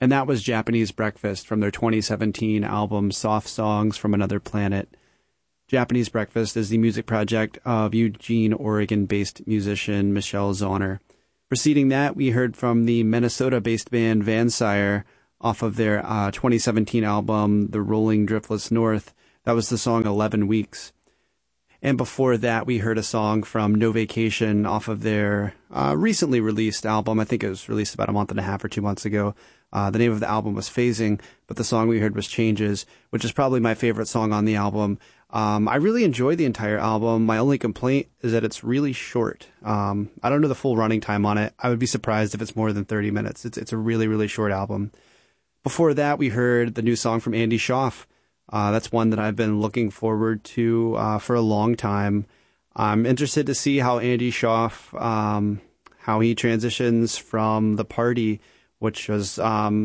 And that was Japanese Breakfast from their 2017 album Soft Songs from Another Planet. Japanese Breakfast is the music project of Eugene, Oregon-based musician Michelle Zauner. Preceding that, we heard from the Minnesota-based band Vansire off of their 2017 album The Rolling Driftless North. That was the song 11 Weeks. And before that, we heard a song from No Vacation off of their recently released album. I think it was released about a month and a half or 2 months ago. The name of the album was Phasing, but the song we heard was Changes, which is probably my favorite song on the album. I really enjoy the entire album. My only complaint is that it's really short. I don't know the full running time on it. I would be surprised if it's more than 30 minutes. It's a really, really short album. Before that, we heard the new song from Andy Schaaf. That's one that I've been looking forward to for a long time. I'm interested to see how Andy Schaaf, how he transitions from The Party, which was,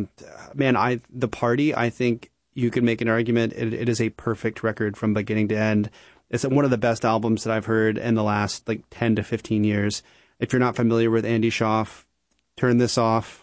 The Party, I think you could make an argument. It is a perfect record from beginning to end. It's one of the best albums that I've heard in the last 10 to 15 years. If you're not familiar with Andy Schaaf, turn this off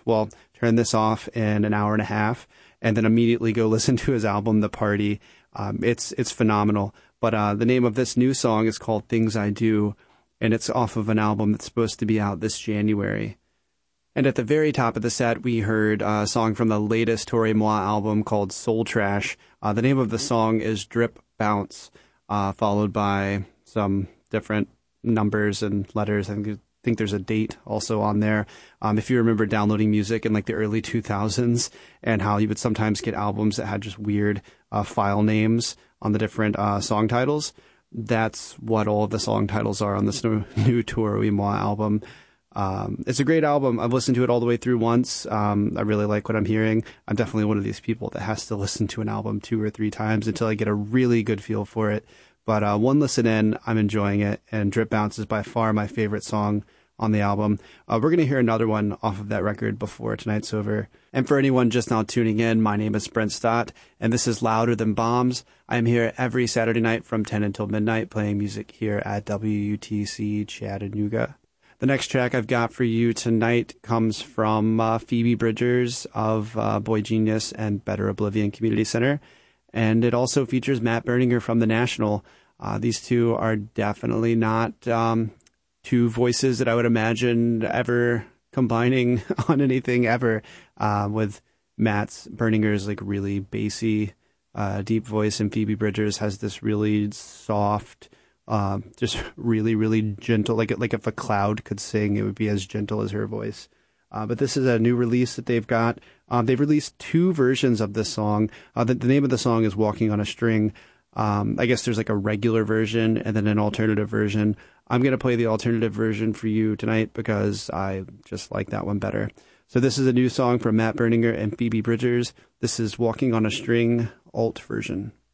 in an hour and a half, and then immediately go listen to his album, The Party. It's phenomenal. But the name of this new song is called Things I Do, and it's off of an album that's supposed to be out this January. And at the very top of the set, we heard a song from the latest Tore Moi album called Soul Trash. The name of the song is Drip Bounce, followed by some different numbers and letters. I think there's a date also on there. If you remember downloading music in the early 2000s and how you would sometimes get albums that had just weird file names on the different song titles, that's what all of the song titles are on this new Tore Moi album. It's a great album. I've listened to it all the way through once. I really like what I'm hearing. I'm definitely one of these people that has to listen to an album 2 or 3 times until I get a really good feel for it. But one listen in, I'm enjoying it, and Drip Bounce is by far my favorite song on the album. We're going to hear another one off of that record before tonight's over. And for anyone just now tuning in, my name is Brent Stott, and this is Louder Than Bombs. I am here every Saturday night from 10 until midnight playing music here at WUTC Chattanooga. The next track I've got for you tonight comes from Phoebe Bridgers of Boy Genius and Better Oblivion Community Center. And it also features Matt Berninger from The National. These two are definitely not two voices that I would imagine ever combining on anything ever, with Matt's Berninger's really bassy, deep voice, and Phoebe Bridgers has this really soft, just really, really gentle, like if a cloud could sing, it would be as gentle as her voice. But this is a new release that they've got. They've released 2 versions of this song. The name of the song is Walking on a String. I guess there's a regular version and then an alternative version. I'm going to play the alternative version for you tonight because I just like that one better. So this is a new song from Matt Berninger and Phoebe Bridgers. This is Walking on a String, alt version.